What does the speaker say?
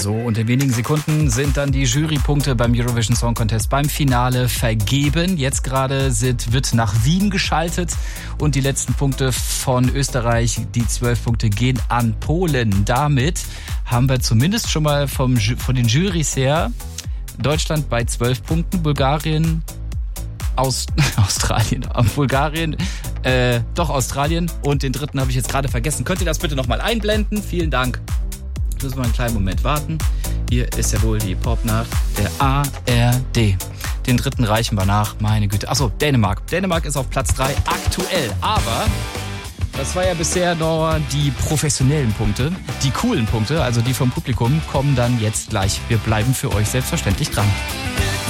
So, und in wenigen Sekunden sind dann die Jurypunkte beim Eurovision Song Contest beim Finale vergeben. Jetzt gerade wird nach Wien geschaltet und die letzten Punkte von Österreich, die 12 Punkte, gehen an Polen. Damit haben wir zumindest schon mal von den Jurys her Deutschland bei 12 Punkten, Bulgarien, Australien und den dritten habe ich jetzt gerade vergessen. Könnt ihr das bitte nochmal einblenden? Vielen Dank. Müssen wir einen kleinen Moment warten. Hier ist ja wohl die Popnacht der ARD. Den dritten reichen wir nach, meine Güte. Achso, Dänemark. Dänemark ist auf Platz 3 aktuell. Aber das war ja bisher nur die professionellen Punkte. Die coolen Punkte, also die vom Publikum, kommen dann jetzt gleich. Wir bleiben für euch selbstverständlich dran.